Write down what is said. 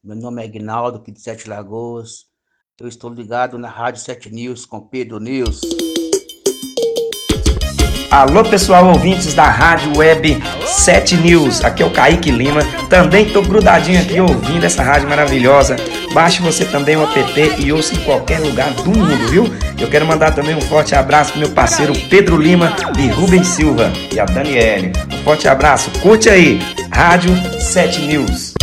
Meu nome é Aguinaldo, aqui de Sete Lagoas. Eu estou ligado na Rádio 7 News com Pedro News. Alô, pessoal, ouvintes da Rádio Web 7 News. Aqui é o Kaique Lima. Também estou grudadinho aqui ouvindo essa rádio maravilhosa. Baixe você também o app e ouça em qualquer lugar do mundo, viu? Eu quero mandar também um forte abraço pro meu parceiro Pedro Lima e Rubens Silva e a Daniele. Um forte abraço. Curte aí, Rádio 7 News.